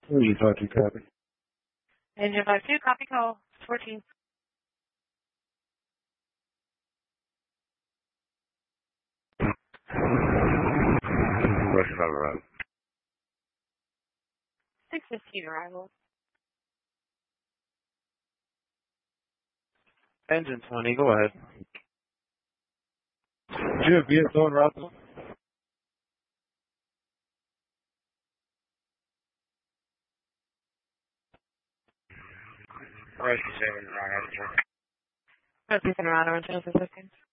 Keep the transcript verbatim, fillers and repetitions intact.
Who are you talking to, copy? Engine five two, copy call, fourteen. Russian arrival. six fifteen arrival. Engine twenty, go ahead. Do you have V S O in Rockville? Russian seven, Roger. Russian around, Rental assistance.